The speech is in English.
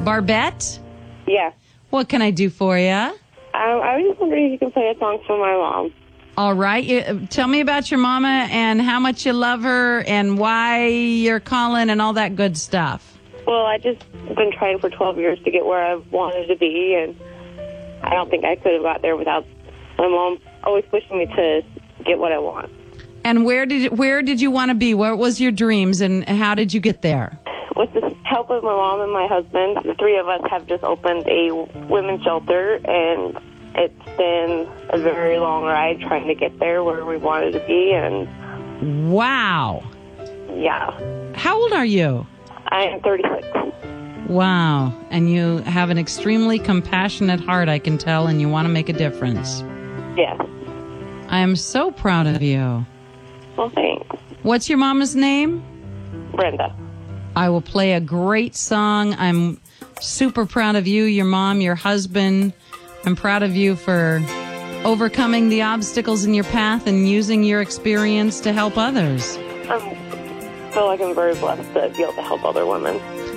Barbette? Yeah. What can I do for you? I was just wondering if you can play a song for my mom. All right. Tell me about your mama and how much you love her and why you're calling and all that good stuff. Well, I just been trying for 12 years to get where I wanted to be, and I don't think I could have got there without my mom always pushing me to get what I want. And where did you want to be? What was your dreams, and how did you get there? With the help of my mom and my husband, the three of us have just opened a women's shelter, and it's been a very long ride trying to get there where we wanted to be. And wow. Yeah. How old are you? I am 36. Wow. And you have an extremely compassionate heart, I can tell, and you want to make a difference. Yes. I am so proud of you. Well, thanks. What's your mama's name? Brenda. I will play a great song. I'm super proud of you, your mom, your husband. I'm proud of you for overcoming the obstacles in your path and using your experience to help others. I feel like I'm very blessed to be able to help other women.